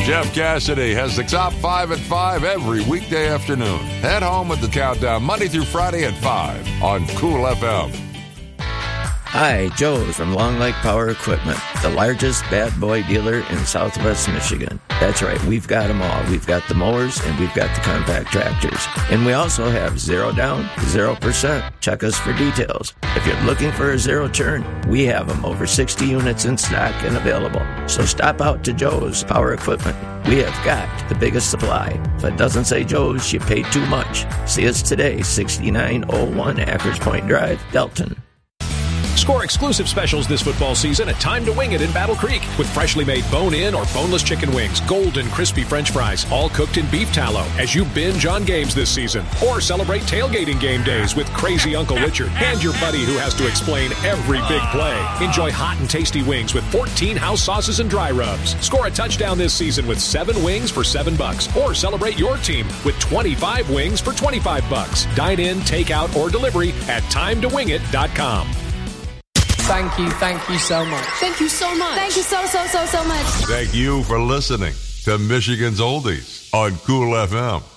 Jeff Cassidy has the top 5 at 5 every weekday afternoon. Head home with the countdown Monday through Friday at 5 on Cool FM. Hi, Joe from Long Lake Power Equipment, the largest bad boy dealer in Southwest Michigan. That's right, we've got them all. We've got the mowers and we've got the compact tractors. And we also have 0 down, 0%. Check us for details. If you're looking for a zero turn, we have them, over 60 units in stock and available. So stop out to Joe's Power Equipment. We have got the biggest supply. If it doesn't say Joe's, you paid too much. See us today, 6901 Akers Point Drive, Delton. Score exclusive specials this football season at Time to Wing It in Battle Creek with freshly made bone-in or boneless chicken wings, golden crispy French fries, all cooked in beef tallow as you binge on games this season. Or celebrate tailgating game days with crazy Uncle Richard and your buddy who has to explain every big play. Enjoy hot and tasty wings with 14 house sauces and dry rubs. Score a touchdown this season with 7 wings for $7. Or celebrate your team with 25 wings for $25. Dine in, take out, or delivery at timetowingit.com. Thank you so much. Thank you so much. Thank you so much. Thank you for listening to Michigan's Oldies on Cool FM.